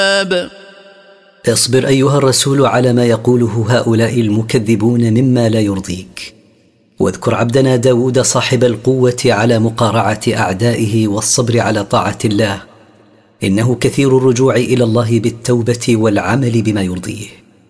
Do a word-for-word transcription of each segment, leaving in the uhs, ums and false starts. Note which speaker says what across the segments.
Speaker 1: اصبر أيها الرسول على ما يقوله هؤلاء المكذبون مما لا يرضيك، واذكر عبدنا داود صاحب القوة على مقارعة أعدائه والصبر على طاعة الله، إنه كثير الرجوع إلى الله بالتوبة والعمل بما يرضيه.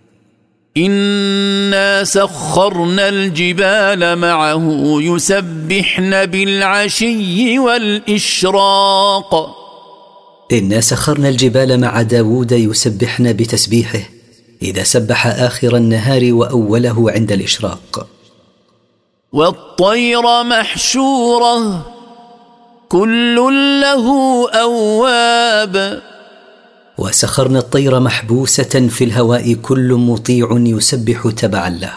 Speaker 2: إنا سخرنا الجبال معه يسبحن بالعشي والإشراق.
Speaker 1: إنا سخرنا الجبال مع داود يسبحن بتسبيحه إذا سبح آخر النهار وأوله عند الإشراق.
Speaker 2: والطير محشورة كل له أواب.
Speaker 1: وسخرنا الطير محبوسة في الهواء كل مطيع يسبح تبعا له.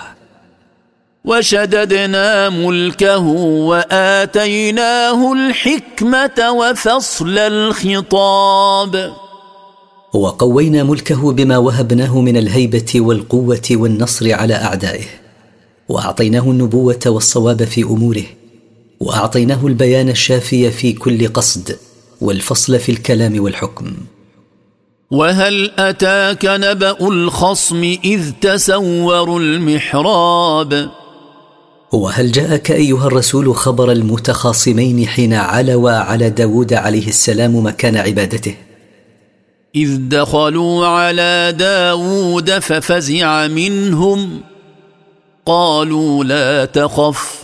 Speaker 2: وشددنا ملكه وآتيناه الحكمة وفصل الخطاب.
Speaker 1: وقوينا ملكه بما وهبناه من الهيبة والقوة والنصر على أعدائه، وأعطيناه النبوة والصواب في أموره، وأعطيناه البيان الشافي في كل قصد والفصل في الكلام والحكم.
Speaker 2: وهل أتاك نبأ الخصم إذ تسوروا المحراب.
Speaker 1: وهل جاءك أيها الرسول خبر المتخاصمين حين علوا على داود عليه السلام مكان عبادته؟
Speaker 2: إذ دخلوا على داود ففزع منهم قالوا لا تخف